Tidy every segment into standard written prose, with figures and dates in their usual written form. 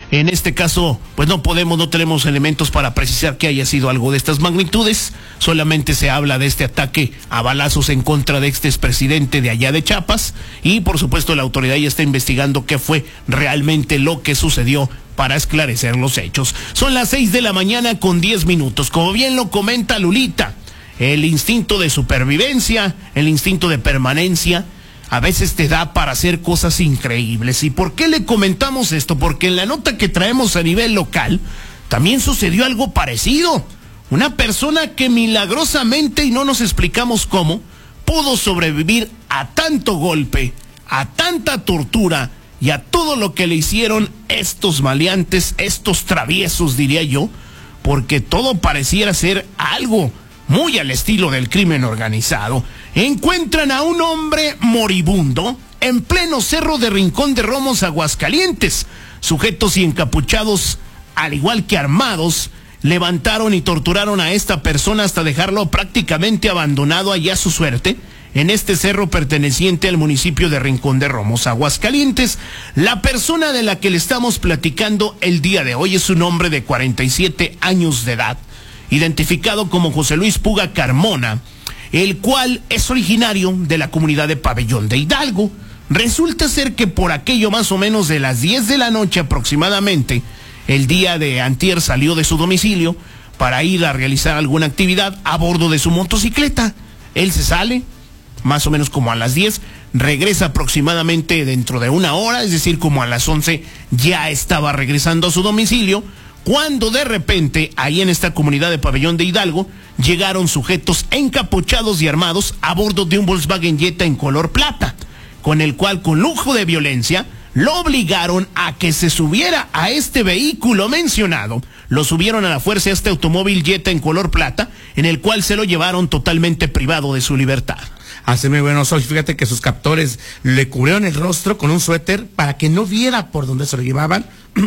En este caso, pues no tenemos elementos para precisar que haya sido algo de estas magnitudes. Solamente se habla de este ataque a balazos en contra de este expresidente de allá de Chiapas. Y por supuesto la autoridad ya está investigando qué fue realmente lo que sucedió para esclarecer los hechos. Son las 6:10 con 10 minutos. Como bien lo comenta Lulita, el instinto de supervivencia, el instinto de permanencia, a veces te da para hacer cosas increíbles. ¿Y por qué le comentamos esto? Porque en la nota que traemos a nivel local también sucedió algo parecido. Una persona que milagrosamente, y no nos explicamos cómo, pudo sobrevivir a tanto golpe, a tanta tortura y a todo lo que le hicieron estos maleantes, estos traviesos, diría yo, porque todo pareciera ser algo muy al estilo del crimen organizado. Encuentran a un hombre moribundo en pleno cerro de Rincón de Romos, Aguascalientes. Sujetos y encapuchados, al igual que armados, levantaron y torturaron a esta persona hasta dejarlo prácticamente abandonado allá a su suerte en este cerro perteneciente al municipio de Rincón de Romos, Aguascalientes. La persona de la que le estamos platicando el día de hoy es un hombre de 47 años de edad, identificado como José Luis Puga Carmona, el cual es originario de la comunidad de Pabellón de Hidalgo. Resulta ser que por aquello más o menos de las 10 de la noche aproximadamente, el día de antier salió de su domicilio para ir a realizar alguna actividad a bordo de su motocicleta. Él se sale más o menos como a las 10, regresa aproximadamente dentro de una hora, es decir, como a las 11 ya estaba regresando a su domicilio, cuando de repente, ahí en esta comunidad de Pabellón de Hidalgo, llegaron sujetos encapuchados y armados a bordo de un Volkswagen Jetta en color plata, con el cual, con lujo de violencia, lo obligaron a que se subiera a este vehículo mencionado. Lo subieron a la fuerza a este automóvil Jetta en color plata, en el cual se lo llevaron totalmente privado de su libertad. Así muy bueno, fíjate que sus captores le cubrieron el rostro con un suéter para que no viera por dónde se lo llevaban,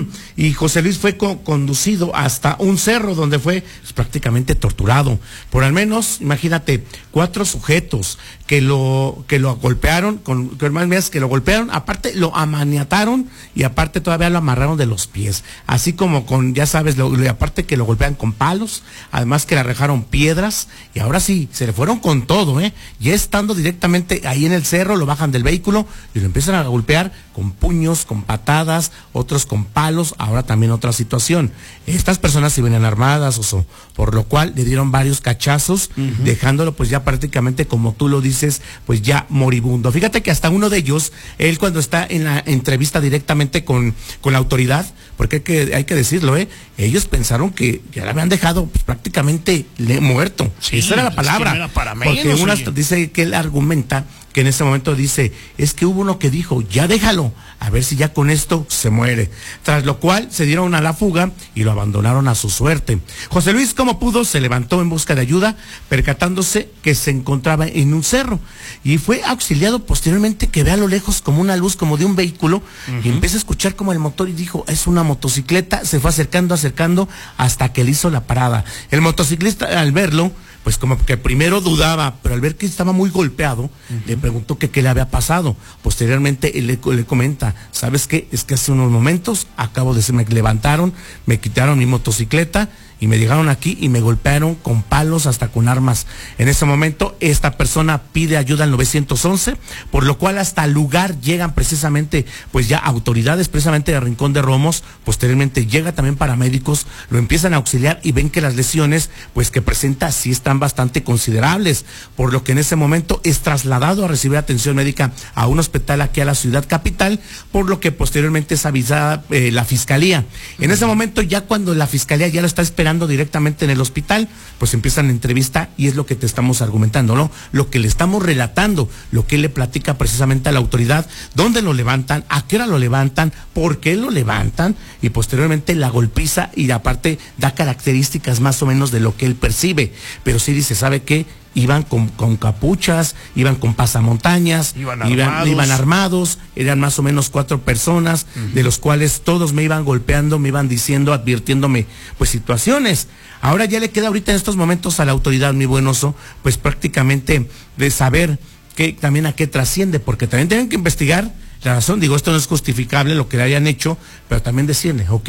y José Luis fue conducido hasta un cerro donde fue prácticamente torturado por al menos, imagínate, 4 sujetos que lo golpearon, que lo golpearon, aparte lo amaniataron y aparte todavía lo amarraron de los pies, así como con, ya sabes, aparte que lo golpean con palos, además que le arrojaron piedras, y ahora sí, se le fueron con todo, ya estando directamente ahí en el cerro, lo bajan del vehículo y lo empiezan a golpear con puños, con patadas, otros con palos. Ahora también otra situación, estas personas se venían armadas, por lo cual le dieron varios cachazos, dejándolo pues ya prácticamente, como tú lo dices, pues ya moribundo. Fíjate que hasta uno de ellos, él cuando está en la entrevista directamente con la autoridad, porque hay que decirlo, ellos pensaron que ya la habían dejado pues, prácticamente muerto. Sí, esa era la palabra, era para menos, porque dice que él argumenta que en ese momento dice, es que hubo uno que dijo, ya déjalo, a ver si ya con esto se muere. Tras lo cual se dieron a la fuga y lo abandonaron a su suerte. José Luis, como pudo, se levantó en busca de ayuda, percatándose que se encontraba en un cerro, y fue auxiliado posteriormente, que ve a lo lejos como una luz como de un vehículo, y empieza a escuchar como el motor, y dijo, es una motocicleta. Se fue acercando hasta que le hizo la parada. El motociclista, al verlo, pues como que primero dudaba, pero al ver que estaba muy golpeado, le preguntó que qué le había pasado. Posteriormente él le comenta, ¿sabes qué? Es que hace unos momentos acabo de me levantaron, me quitaron mi motocicleta y me llegaron aquí y me golpearon con palos, hasta con armas. En ese momento esta persona pide ayuda al 911, por lo cual hasta el lugar llegan precisamente pues ya autoridades precisamente de Rincón de Romos. Posteriormente llega también paramédicos, lo empiezan a auxiliar y ven que las lesiones pues que presenta sí están bastante considerables, por lo que en ese momento es trasladado a recibir atención médica a un hospital aquí a la ciudad capital, por lo que posteriormente es avisada la fiscalía. En ese momento, ya cuando la fiscalía ya lo está esperando directamente en el hospital, pues empiezan la entrevista, y es lo que te estamos argumentando, ¿no? Lo que le estamos relatando, lo que él le platica precisamente a la autoridad, dónde lo levantan, a qué hora lo levantan, por qué lo levantan, y posteriormente la golpiza, y aparte da características más o menos de lo que él percibe. Pero sí dice, ¿sabe qué? Iban con capuchas, iban con pasamontañas, iban armados, eran más o menos 4 personas, de los cuales todos me iban golpeando, me iban diciendo, advirtiéndome pues situaciones. Ahora ya le queda ahorita en estos momentos a la autoridad, mi buen Oso, pues prácticamente de saber que también a qué trasciende, porque también tienen que investigar la razón. Digo, esto no es justificable lo que le hayan hecho, pero también decirle, ok,